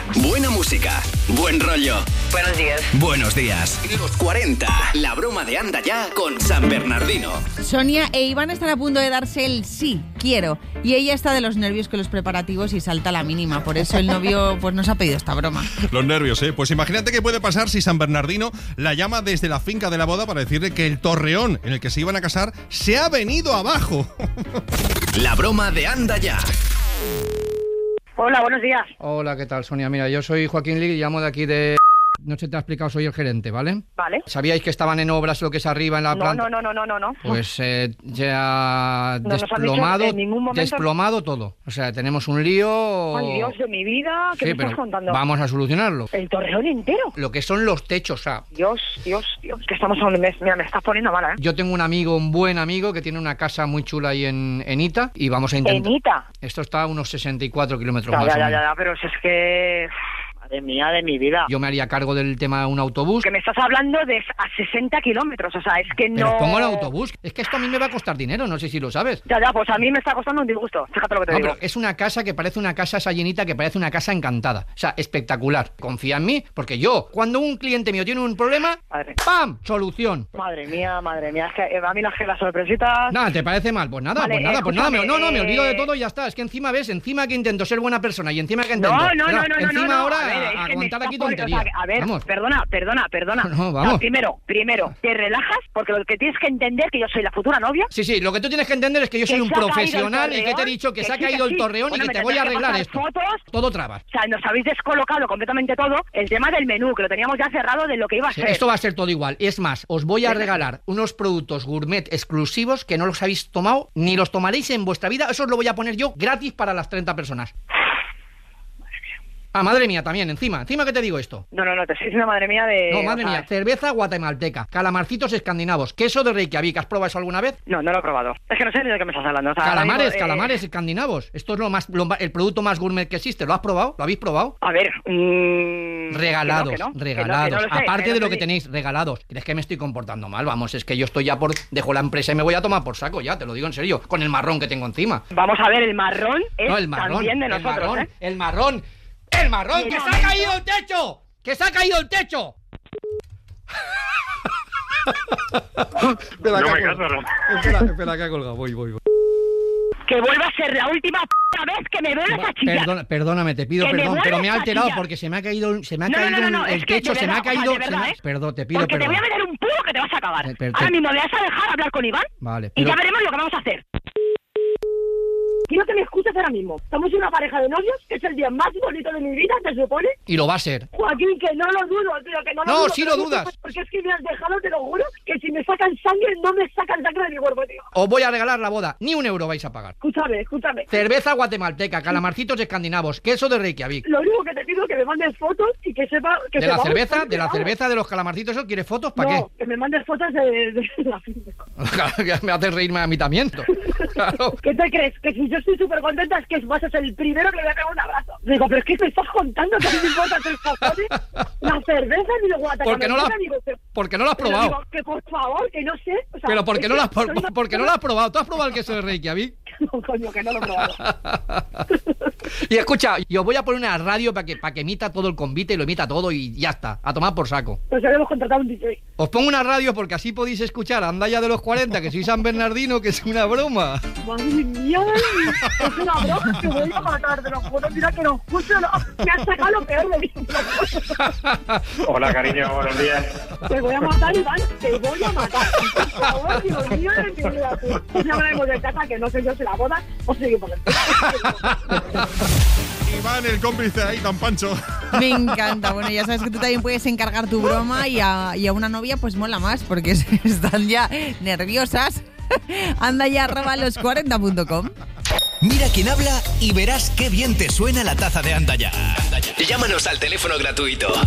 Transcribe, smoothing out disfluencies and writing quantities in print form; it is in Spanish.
Buena música, buen rollo. Buenos días. Buenos días. Los 40. La broma de Anda Ya con San Bernardino. Sonia e Iván están a punto de darse el sí, quiero. Y ella está de los nervios con los preparativos y salta a la mínima. Por eso el novio pues nos ha pedido esta broma. Los nervios, ¿eh? Pues imagínate qué puede pasar si San Bernardino la llama desde la finca de la boda para decirle que el torreón en el que se iban a casar se ha venido abajo. La broma de Anda Ya. Hola, buenos días. Hola, ¿qué tal, Sonia? Mira, yo soy Joaquín Lig y llamo de aquí de... No se te ha explicado, soy el gerente, ¿vale? Vale. ¿Sabíais que estaban en obras lo que es arriba en la planta? No. Pues ya No nos han desplomado, dicho en ningún momento. desplomado todo. O sea, tenemos un lío... Ay, Dios de mi vida, ¿qué Sí, me pero estás contando? vamos a solucionarlo. ¿El torreón entero? Lo que son los techos, o sea... Dios, que estamos a un mes. Mira, me estás poniendo mala, ¿eh? Yo tengo un buen amigo que tiene una casa muy chula ahí en Ita y vamos a intentar... ¿En Ita? Esto está a unos 64 kilómetros más o menos. Ya, pero si es que... Madre mía de mi vida. Yo me haría cargo del tema de un autobús. Que me estás hablando de a 60 kilómetros, o sea, es que no... Pero pongo el autobús. Es que esto a mí me va a costar dinero, no sé si lo sabes. Ya, pues a mí me está costando un disgusto, fíjate lo que te No, digo. pero es una casa que parece una casa esa llenita, que parece una casa encantada. O sea, espectacular. Confía en mí, porque yo, cuando un cliente mío tiene un problema, Madre. ¡pam! Solución. Madre mía, es que a mí las sorpresitas... Nada, ¿te parece mal? Pues nada, Vale, pues nada. escúchame, Me olvido de todo y ya está. Es que encima que intento ser buena persona y encima que intento... Encima ahora A ver, es que aguantar me aquí está tontería. O sea, a ver, Vamos. perdona. No, vamos. O sea, primero, te relajas, porque lo que tienes que entender que yo soy la futura novia. Sí, lo que tú tienes que entender es que yo soy un se ha caído el profesional y que te he torreón, dicho que se ha sí, caído el sí. torreón y Bueno, que me te voy a tendrás que arreglar pasar esto. fotos. Todo trabas. O sea, nos habéis descolocado completamente todo. El tema del menú, que lo teníamos ya cerrado de lo que iba a Sí, ser. esto va a ser todo igual. Es más, os voy a regalar unos productos gourmet exclusivos que no los habéis tomado ni los tomaréis en vuestra vida. Eso os lo voy a poner yo gratis para las 30 personas. Ah, madre mía, también, encima que te digo esto. No, te estoy diciendo madre mía de... No, madre o sea, mía, cerveza guatemalteca, calamarcitos escandinavos, queso de Reykjavik. ¿Has probado eso alguna vez? No lo he probado. Es que no sé ni de qué me estás hablando. O sea, Calamares escandinavos. Esto es el producto más gourmet que existe. ¿Lo has probado? ¿Lo habéis probado? A ver... Regalados, que no regalados. lo sé, Aparte que de no lo que sé. tenéis, regalados. ¿Crees que me estoy comportando mal? Vamos, es que yo estoy ya dejo la empresa y me voy a tomar por saco ya, te lo digo en serio, con el marrón que tengo encima. Vamos a ver, el marrón es No, el marrón, también de nosotros, el marrón, ¡que se ha caído el techo! ¡Que se ha caído el techo! Espera, que ha colgado, voy. Que vuelva a ser la última vez que me vuelvas a chillar. Perdóname, te pido Que me perdón, pero me ha vuelvas a alterado chillar. porque se me ha caído el No, techo, es que se me ha caído... de verdad, Perdón, te pido porque perdón. te voy a meter un puro que te vas a acabar. Pero- Ahora mismo me vas a dejar hablar con Iván Vale, y pero... ya veremos lo que vamos a hacer. Quiero que me escuches ahora mismo. Estamos una pareja de novios, que es el día más bonito de mi vida, se supone. Y lo va a ser. Joaquín, que no lo dudo, tío, que no lo No, dudo. sí pero lo dudas. Porque es que me has dejado, te lo juro, que si me sacan sangre, no me sacan sangre de mi cuerpo, tío. Os voy a regalar la boda, ni un euro vais a pagar. Escúchame. Cerveza guatemalteca, calamarcitos escandinavos, queso de Reykjavik. Lo único que te pido es que me mandes fotos y que sepa... que De la sepamos cerveza, que de la vamos. cerveza, de los calamarcitos, ¿eso quieres fotos? ¿Para No, que me mandes fotos de la finca. qué? Me haces reírme a mí también. Claro. ¿Qué te crees? Que si yo estoy súper contenta es que vas a ser el primero que le voy a pegar un abrazo. Digo, pero es que me estás contando que a mí me importa tres cojones. La cerveza ni de Guatemala. Porque no lo has probado. Digo, que por favor, que no sé. O sea, Pero ¿por qué no lo has soy una porque no lo has probado? ¿Tú has probado el queso de Reykjavik? No, coño, que no lo he probado. Y escucha, yo voy a poner una radio para que emita todo el convite y lo emita todo y ya está, a tomar por saco. Pues habíamos contratado un DJ. Os pongo una radio porque así podéis escuchar Anda Ya de los 40, que soy San Bernardino, que es una broma. Madre mía, es una broma que voy a matar, te lo juro. Mira que no, justo no, me has sacado lo peor de mí. Hola, cariño, buenos días. Te voy a matar, Iván, te voy a matar. Por favor, Dios mío, de mi vida, tú. Ya hablaremos de casa, que no sé yo si la boda o seguimos. Iván, el cómplice ahí tan pancho. Me encanta. Bueno, ya sabes que tú también puedes encargar tu broma y a una novia pues mola más porque están ya nerviosas. Anda ya @los40.com. Mira quién habla y verás qué bien te suena la taza de Anda Ya. Llámanos al teléfono gratuito